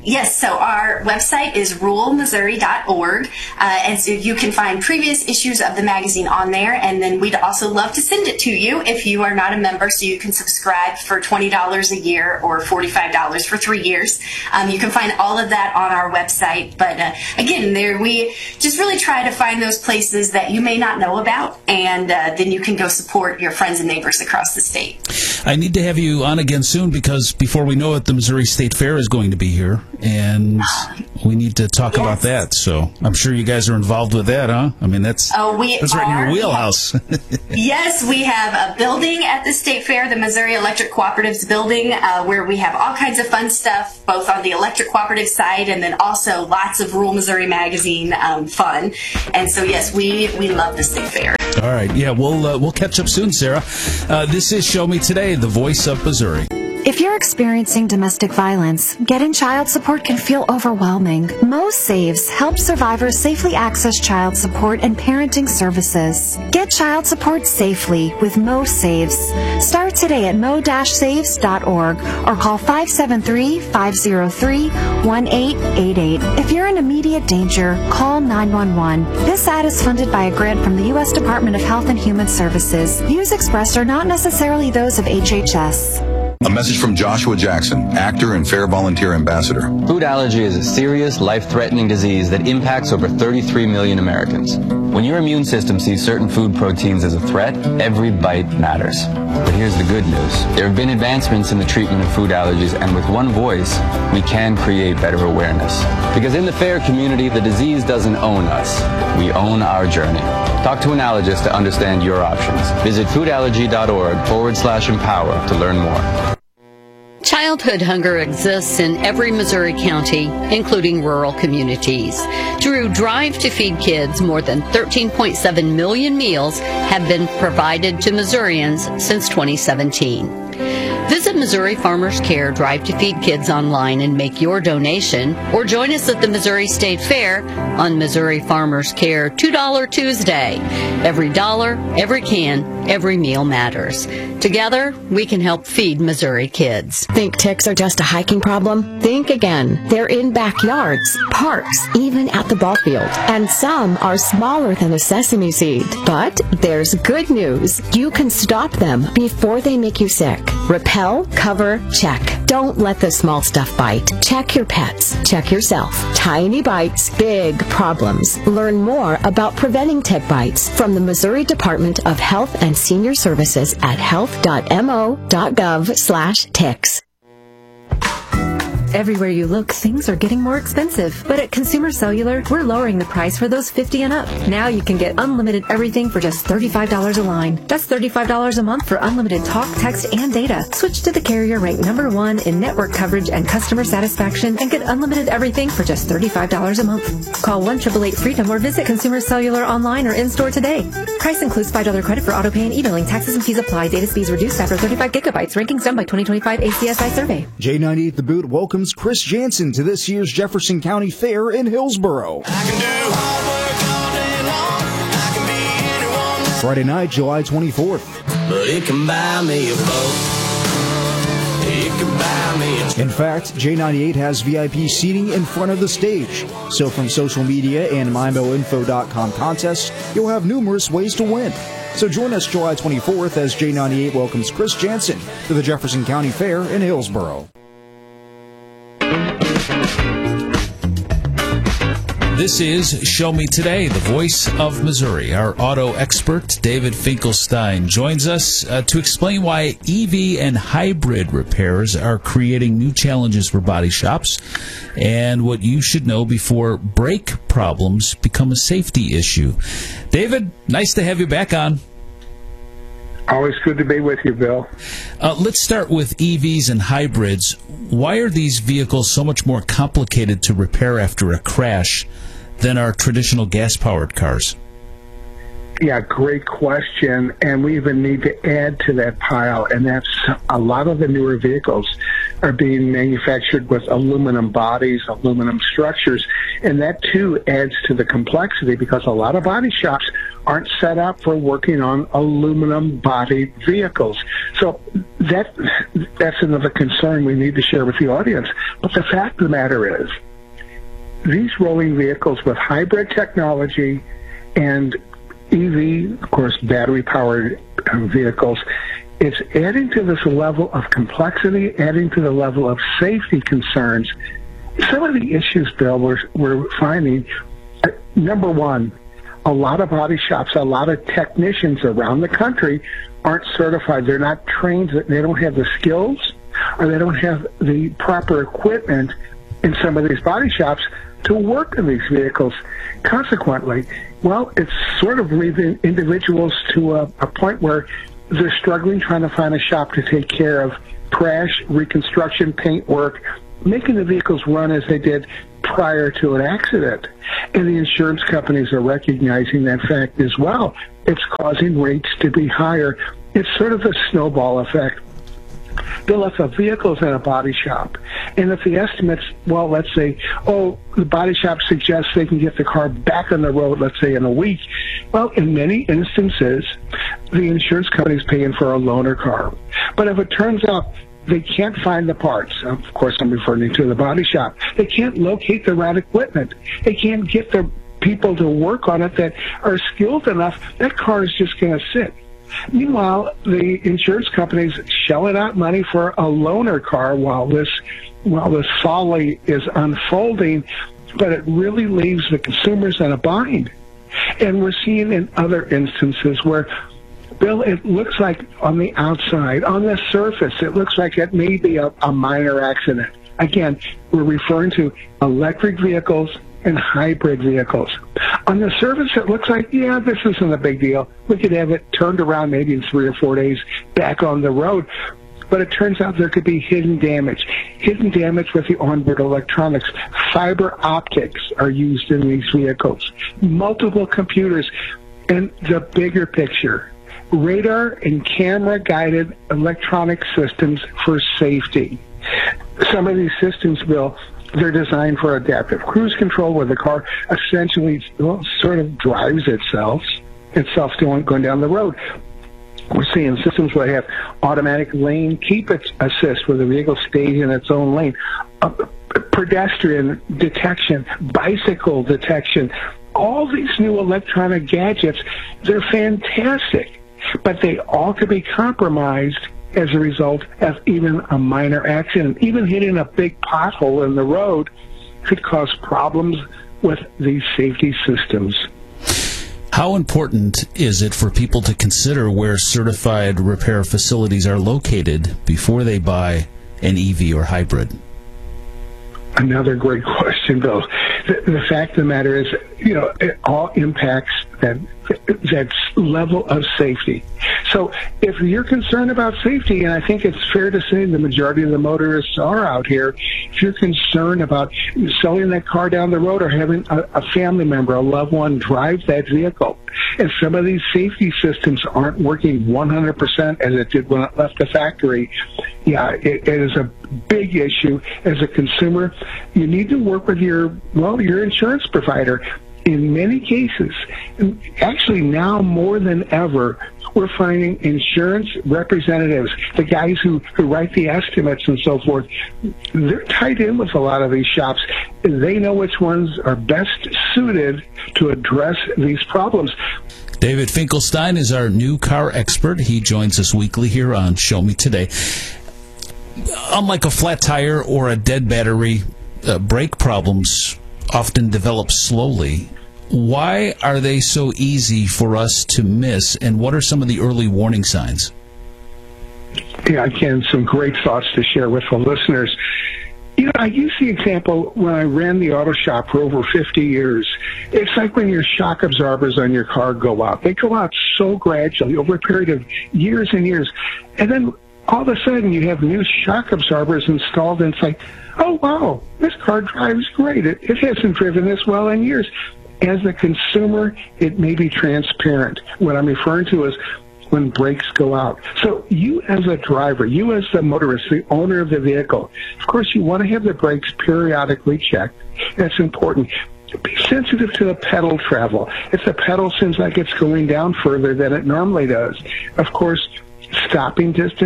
Yes, so our website is rural missouri dot org, uh, and so you can find previous issues of the magazine on there, and then we'd also love to send it to you if you are not a member, so you can subscribe for twenty dollars a year or forty-five dollars for three years. Um, you can find all of that on our website, but uh, again, there we just really try to find those places that you may not know about, and uh, then you can go support your friends and neighbors across the state. I need to have you on again soon, because before we know it, the Missouri State Fair is going to be here, and we need to talk Yes. about that. So I'm sure you guys are involved with that, huh? I mean, that's Oh, we that's right in are. your wheelhouse. Yes, we have a building at the State Fair, the Missouri Electric Cooperatives building, uh, where we have all kinds of fun stuff, both on the electric cooperative side and then also lots of Rural Missouri Magazine um, fun. And so, yes, we, we love the State Fair. All right, yeah, we'll uh, we'll catch up soon, Sarah. Uh, this is Show Me Today, the voice of Missouri. If you're experiencing domestic violence, getting child support can feel overwhelming. Mo Saves helps survivors safely access child support and parenting services. Get child support safely with Mo Saves. Start today at mo dash saves dot org or call five seven three, five zero three, one eight eight eight. If you're in immediate danger, call nine one one. This ad is funded by a grant from the U S Department of Health and Human Services. Views expressed are not necessarily those of H H S. A message from Joshua Jackson, actor and Fair Volunteer Ambassador. Food allergy is a serious, life-threatening disease that impacts over thirty-three million Americans. When your immune system sees certain food proteins as a threat, every bite matters. But here's the good news. There have been advancements in the treatment of food allergies, and with one voice, we can create better awareness. Because in the FAIR community, the disease doesn't own us. We own our journey. Talk to an allergist to understand your options. Visit foodallergy.org forward slash empower to learn more. Childhood hunger exists in every Missouri county, including rural communities. Through Drive to Feed Kids, more than thirteen point seven million meals have been provided to Missourians since twenty seventeen. Visit Missouri Farmers Care Drive to Feed Kids online and make your donation, or join us at the Missouri State Fair on Missouri Farmers Care two dollar Tuesday. Every dollar, every can, every meal matters. Together, we can help feed Missouri kids. Think ticks are just a hiking problem? Think again. They're in backyards, parks, even at the ball field. And some are smaller than a sesame seed. But there's good news. You can stop them before they make you sick. Repel, cover, check. Don't let the small stuff bite. Check your pets. Check yourself. Tiny bites, big problems. Learn more about preventing tick bites from the Missouri Department of Health and Senior Services at health dot m o dot gov slash ticks. Everywhere you look, things are getting more expensive. But at Consumer Cellular, we're lowering the price for those fifty and up. Now you can get unlimited everything for just thirty-five dollars a line. That's thirty-five dollars a month for unlimited talk, text, and data. Switch to the carrier ranked number one in network coverage and customer satisfaction and get unlimited everything for just thirty-five dollars a month. Call one eight eight eight freedom or visit Consumer Cellular online or in-store today. Price includes five dollars credit for auto pay and e-billing. Taxes and fees apply. Data speeds reduced after thirty-five gigabytes. Rankings done by twenty twenty-five A C S I survey. J ninety-eight The Boot welcomes Chris Jansen to this year's Jefferson County Fair in Hillsboro. Friday night, July twenty-fourth. But it can buy me a boat. It can buy me a... In fact, J ninety-eight has V I P seating in front of the stage. So from social media and my mo info dot com contests, you'll have numerous ways to win. So join us July twenty-fourth as J ninety-eight welcomes Chris Jansen to the Jefferson County Fair in Hillsboro. This is Show Me Today, the voice of Missouri. Our auto expert, David Finkelstein, joins us uh, to explain why E V and hybrid repairs are creating new challenges for body shops and what you should know before brake problems become a safety issue. David, nice to have you back on. Always good to be with you, Bill. Uh, let's start with E Vs and hybrids. Why are these vehicles so much more complicated to repair after a crash than our traditional gas-powered cars? Yeah, great question. And we even need to add to that pile, and that's a lot of the newer vehicles are being manufactured with aluminum bodies, aluminum structures, and that too adds to the complexity because a lot of body shops aren't set up for working on aluminum bodied vehicles. So that that's another concern we need to share with the audience. But the fact of the matter is, these rolling vehicles with hybrid technology and E V, of course, battery-powered vehicles, it's adding to this level of complexity, adding to the level of safety concerns. Some of the issues, Bill, we're, we're finding, uh, number one, a lot of body shops, a lot of technicians around the country aren't certified. They're not trained. They don't have the skills, or they don't have the proper equipment in some of these body shops to work in these vehicles. Consequently, well, it's sort of leaving individuals to a, a point where they're struggling trying to find a shop to take care of crash, reconstruction, paint work, making the vehicles run as they did prior to an accident. And the insurance companies are recognizing that fact as well. It's causing rates to be higher. It's sort of a snowball effect. Bill, if a vehicle's in a body shop, and if the estimates, well, let's say, oh, the body shop suggests they can get the car back on the road, let's say, in a week. Well, in many instances, the insurance company's paying for a loaner car. But if it turns out they can't find the parts, of course I'm referring to the body shop, they can't locate the right equipment, they can't get the people to work on it that are skilled enough, that car is just going to sit. Meanwhile, the insurance companies shelling out money for a loaner car while this while this folly is unfolding, but it really leaves the consumers in a bind. And we're seeing in other instances where, Bill, it looks like on the outside, on the surface, it looks like it may be a, a minor accident. Again, we're referring to electric vehicles and hybrid vehicles. On the surface, it looks like, yeah, this isn't a big deal. We could have it turned around maybe in three or four days back on the road. But it turns out there could be hidden damage. Hidden damage with the onboard electronics. Fiber optics are used in these vehicles. Multiple computers. And the bigger picture, radar and camera-guided electronic systems for safety. Some of these systems, Bill, they're designed for adaptive cruise control, where the car essentially, well, sort of drives itself, itself going down the road. We're seeing systems where they have automatic lane keep assist, where the vehicle stays in its own lane, uh, pedestrian detection, bicycle detection. All these new electronic gadgets, they're fantastic, but they all could be compromised as a result of even a minor accident. Even hitting a big pothole in the road could cause problems with these safety systems. How important is it for people to consider where certified repair facilities are located before they buy an E V or hybrid? Another great question, Bill. The, the fact of the matter is, you know, it all impacts that that level of safety. So if you're concerned about safety, and I think it's fair to say the majority of the motorists are out here, if you're concerned about selling that car down the road or having a, a family member, a loved one drive that vehicle, and some of these safety systems aren't working one hundred percent as it did when it left the factory, yeah, it, it is a big issue. As a consumer, you need to work with your, well, your insurance provider. In many cases, actually now more than ever, we're finding insurance representatives, the guys who, who write the estimates and so forth, they're tied in with a lot of these shops. They know which ones are best suited to address these problems. David Finkelstein is our new car expert. He joins us weekly here on Show Me Today. Unlike a flat tire or a dead battery, uh, brake problems often develop slowly. Why are they so easy for us to miss, and what are some of the early warning signs? Yeah, again, some great thoughts to share with the listeners. You know, I use the example when I ran the auto shop for over fifty years. It's like when your shock absorbers on your car go out. They go out so gradually over a period of years and years. And then all of a sudden you have new shock absorbers installed, and it's like, oh, wow, this car drives great. It, it hasn't driven this well in years. As a consumer, it may be transparent. What I'm referring to is when brakes go out. So you as a driver, you as the motorist, the owner of the vehicle, of course you want to have the brakes periodically checked. That's important. Be sensitive to the pedal travel. If the pedal seems like it's going down further than it normally does, of course, stopping distance,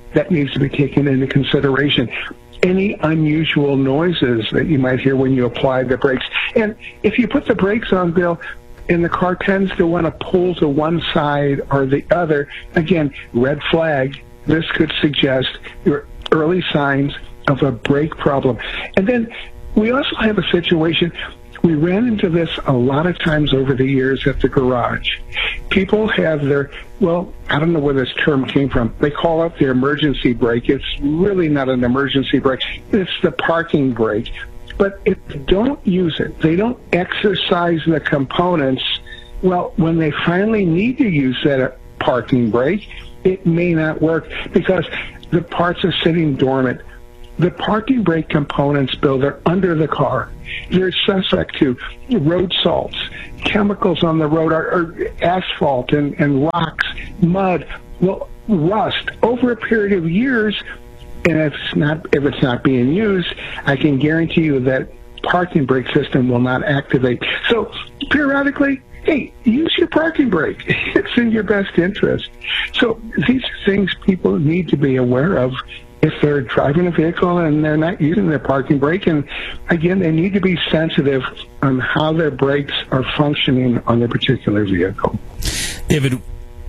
that needs to be taken into consideration. Any unusual noises that you might hear when you apply the brakes. And if you put the brakes on, Bill, and the car tends to want to pull to one side or the other, again, red flag, this could suggest your early signs of a brake problem. And then we also have a situation, we ran into this a lot of times over the years at the garage. People have their, well, I don't know where this term came from. They call it the emergency brake. It's really not an emergency brake. It's the parking brake. But if they don't use it, they don't exercise the components, well, when they finally need to use that parking brake, it may not work because the parts are sitting dormant. The parking brake components, Bill, they're under the car. They're suspect to road salts, chemicals on the road, or, or asphalt and, and rocks, mud, well, rust. Over a period of years, and if it's not if it's not being used, I can guarantee you that parking brake system will not activate. So periodically, hey, use your parking brake. It's in your best interest. So these are things people need to be aware of if they're driving a vehicle and they're not using their parking brake. And again, they need to be sensitive on how their brakes are functioning on their particular vehicle. David,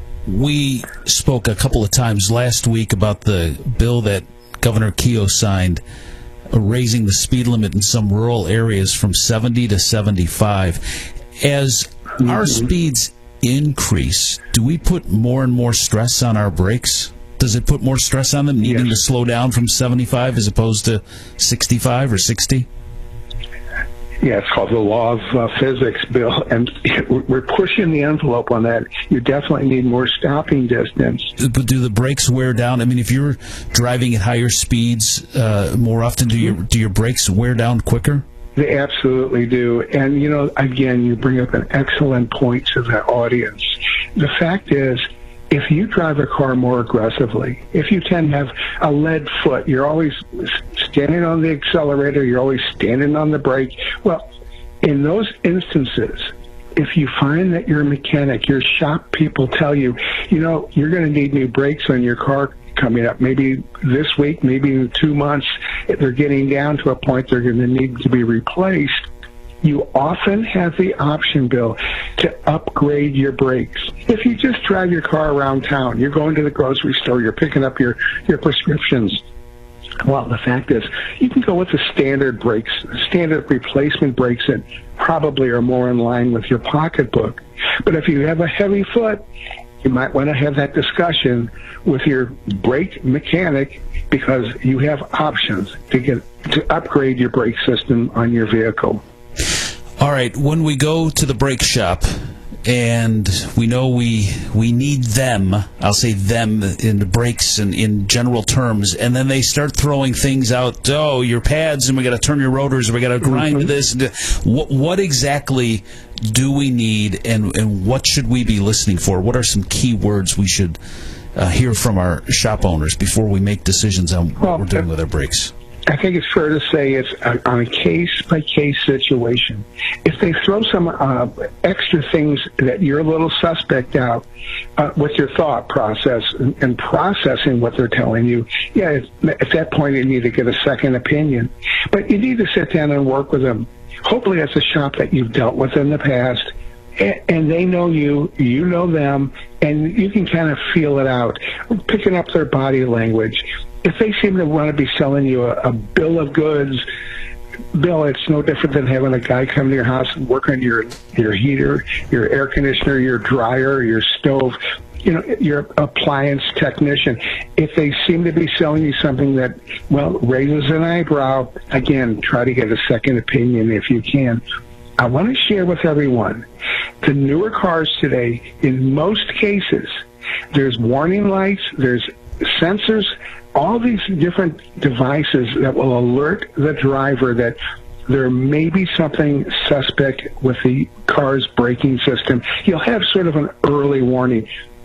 we spoke a couple of times last week about the bill that Governor Keogh signed, uh, raising the speed limit in some rural areas from seventy to seventy-five. As mm-hmm. our speeds increase, do we put more and more stress on our brakes? Does it put more stress on them, needing yes. to slow down from seventy-five as opposed to sixty-five or sixty? Yeah, it's called the law of uh, physics, Bill, and we're pushing the envelope on that. You definitely need more stopping distance. But do the brakes wear down? I mean, if you're driving at higher speeds uh, more often, do your do your brakes wear down quicker? They absolutely do. And, you know, again, you bring up an excellent point to the audience. The fact is, if you drive a car more aggressively, if you tend to have a lead foot, you're always standing on the accelerator, you're always standing on the brake. Well, in those instances, if you find that your mechanic, your shop people tell you, you know, you're going to need new brakes on your car coming up, maybe this week, maybe in two months, if they're getting down to a point they're going to need to be replaced, you often have the option, Bill, to upgrade your brakes. If you just drive your car around town, you're going to the grocery store, you're picking up your, your prescriptions. Well, the fact is, you can go with the standard brakes, standard replacement brakes that probably are more in line with your pocketbook. But if you have a heavy foot, you might want to have that discussion with your brake mechanic because you have options to get to upgrade your brake system on your vehicle. All right, when we go to the brake shop and we know we we need them, I'll say them in the brakes and in general terms, and then they start throwing things out, oh, your pads, and we got to turn your rotors, and we got to grind mm-hmm. this. And what, what exactly do we need, and, and what should we be listening for? What are some key words we should uh, hear from our shop owners before we make decisions on what well, we're doing with our brakes? I think it's fair to say it's a, on a case-by-case situation. If they throw some uh, extra things that you're a little suspect out uh, with your thought process and, and processing what they're telling you, yeah, at that point you need to get a second opinion. But you need to sit down and work with them. Hopefully it's a shop that you've dealt with in the past, and, and they know you, you know them, and you can kind of feel it out, picking up their body language. If they seem to want to be selling you a, a bill of goods, Bill, it's no different than having a guy come to your house and work on your your heater, your air conditioner, your dryer, your stove, you know, your appliance technician. If they seem to be selling you something that, well, raises an eyebrow, again, try to get a second opinion if you can. I want to share with everyone, the newer cars today, in most cases, there's warning lights, there's sensors, all these different devices that will alert the driver that there may be something suspect with the car's braking system. You'll have sort of an early warning.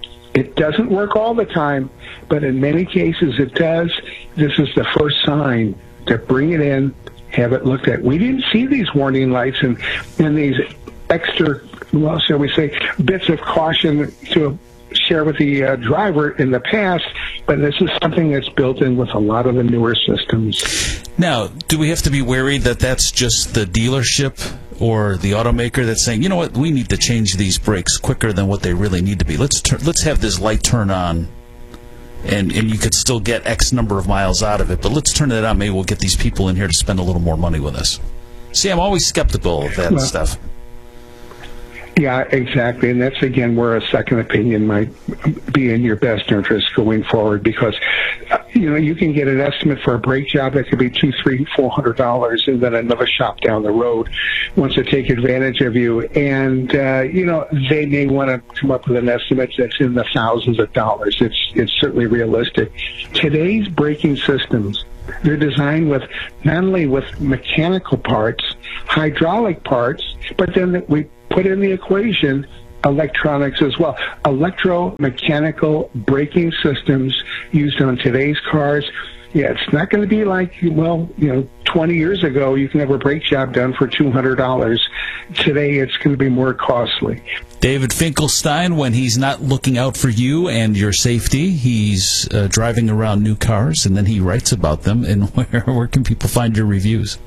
It doesn't work all the time, but in many cases it does. This is the first sign to bring it in, have it looked at. We didn't see these warning lights and, and these extra, well, shall we say, bits of caution to share with the uh, driver in the past, but this is something that's built in with a lot of the newer systems. Now, do we have to be worried that that's just the dealership or the automaker that's saying, you know what, we need to change these brakes quicker than what they really need to be. Let's tur- let's have this light turn on, and, and you could still get X number of miles out of it, but let's turn it on. Maybe we'll get these people in here to spend a little more money with us. See, I'm always skeptical of that well, stuff. Yeah, exactly. And that's, again, where a second opinion might be in your best interest going forward, because, uh, you know, you can get an estimate for a brake job that could be two, three, four hundred dollars, and then another shop down the road wants to take advantage of you. And, uh, you know, they may want to come up with an estimate that's in the thousands of dollars. It's, it's certainly realistic. Today's braking systems, they're designed with not only with mechanical parts, hydraulic parts, but then we put in the equation electronics as well. Electromechanical braking systems used on today's cars. Yeah, it's not going to be like, well, you know, twenty years ago, you can have a brake job done for two hundred dollars. Today, it's going to be more costly. David Finkelstein, when he's not looking out for you and your safety, he's uh, driving around new cars, and then he writes about them. And where, where can people find your reviews?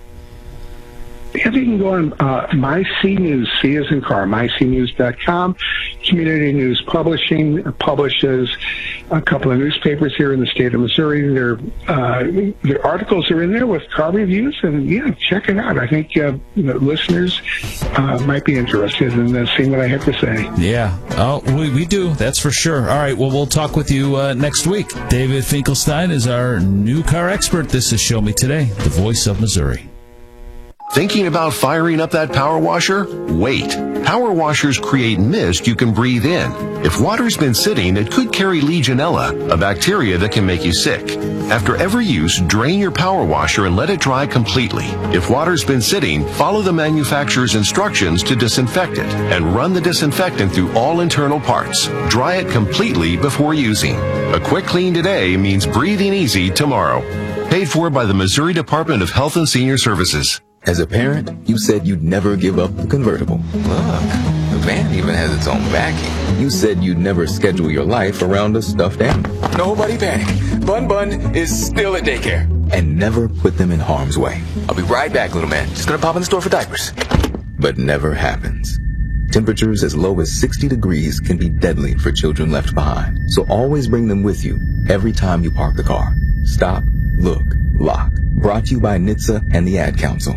Yeah, you can go on uh, My C News, C as in car, my c news dot com. Community News Publishing publishes a couple of newspapers here in the state of Missouri. Their uh, their articles are in there with car reviews, and yeah, check it out. I think uh, you know, listeners uh, might be interested in uh, seeing what I have to say. Yeah, oh, we, we do, that's for sure. All right, well, we'll talk with you uh, next week. David Finkelstein is our new car expert. This is Show Me Today, the voice of Missouri. Thinking about firing up that power washer? Wait. Power washers create mist you can breathe in. If water's been sitting, it could carry Legionella, a bacteria that can make you sick. After every use, drain your power washer and let it dry completely. If water's been sitting, follow the manufacturer's instructions to disinfect it and run the disinfectant through all internal parts. Dry it completely before using. A quick clean today means breathing easy tomorrow. Paid for by the Missouri Department of Health and Senior Services. As a parent, you said you'd never give up the convertible. Look, the van even has its own backing. You said you'd never schedule your life around a stuffed animal. Nobody panic. Bun Bun is still at daycare. And never put them in harm's way. I'll be right back, little man. Just gonna pop in the store for diapers. But never happens. Temperatures as low as sixty degrees can be deadly for children left behind. So always bring them with you every time you park the car. Stop, look, lock. Brought to you by N H T S A and the Ad Council.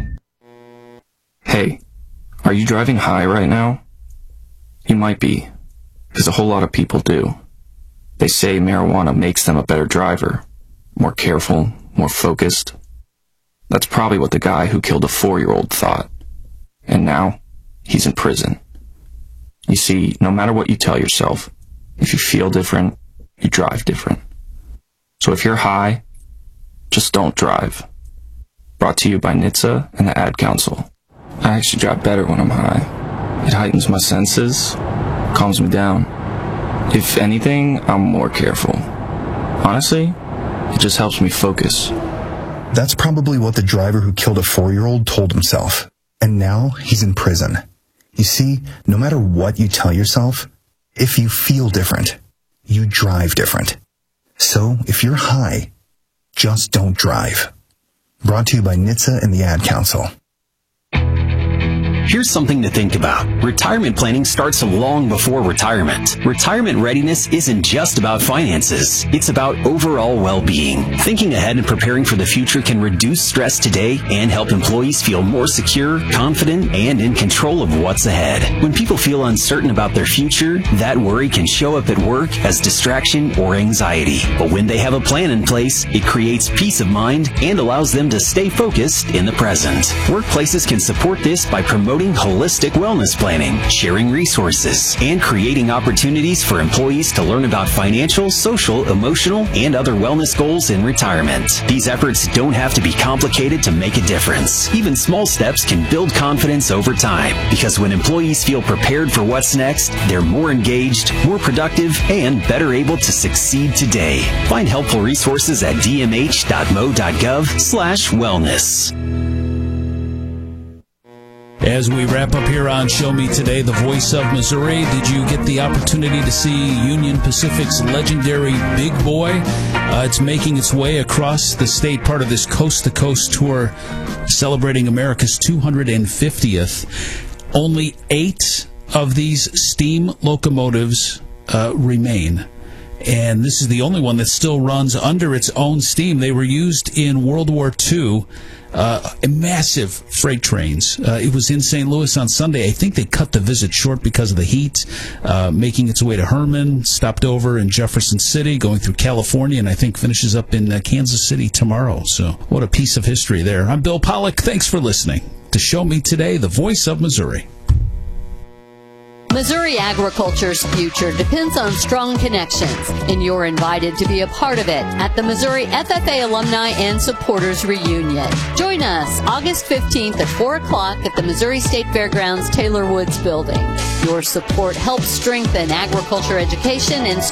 Hey, are you driving high right now? You might be, because a whole lot of people do. They say marijuana makes them a better driver, more careful, more focused. That's probably what the guy who killed a four-year-old thought. And now, he's in prison. You see, no matter what you tell yourself, if you feel different, you drive different. So if you're high, just don't drive. Brought to you by N H T S A and the Ad Council. I actually drive better when I'm high. It heightens my senses, calms me down. If anything, I'm more careful. Honestly, it just helps me focus. That's probably what the driver who killed a four-year-old told himself. And now he's in prison. You see, no matter what you tell yourself, if you feel different, you drive different. So if you're high, just don't drive. Brought to you by N H T S A and the Ad Council. Here's something to think about. Retirement planning starts long before retirement. Retirement readiness isn't just about finances. It's about overall well-being. Thinking ahead and preparing for the future can reduce stress today and help employees feel more secure, confident, and in control of what's ahead. When people feel uncertain about their future, that worry can show up at work as distraction or anxiety. But when they have a plan in place, it creates peace of mind and allows them to stay focused in the present. Workplaces can support this by promoting holistic wellness planning, sharing resources, and creating opportunities for employees to learn about financial, social, emotional, and other wellness goals in retirement. These efforts don't have to be complicated to make a difference. Even small steps can build confidence over time, because when employees feel prepared for what's next, they're more engaged, more productive, and better able to succeed today. Find helpful resources at d m h dot m o dot gov slash wellness. As we wrap up here on Show Me Today, the voice of Missouri, did you get the opportunity to see Union Pacific's legendary Big Boy? Uh, it's making its way across the state, part of this coast-to-coast tour celebrating America's two hundred fiftieth. Only eight of these steam locomotives uh, remain. And this is the only one that still runs under its own steam. They were used in World War Two. Uh, massive freight trains. Uh, it was in Saint Louis on Sunday. I think they cut the visit short because of the heat, uh, making its way to Herman, stopped over in Jefferson City, going through California, and I think finishes up in uh, Kansas City tomorrow. So what a piece of history there. I'm Bill Pollock. Thanks for listening to Show Me Today, the voice of Missouri. Missouri agriculture's future depends on strong connections, and you're invited to be a part of it at the Missouri F F A Alumni and Supporters Reunion. Join us August fifteenth at four o'clock at the Missouri State Fairgrounds Taylor Woods Building. Your support helps strengthen agriculture education and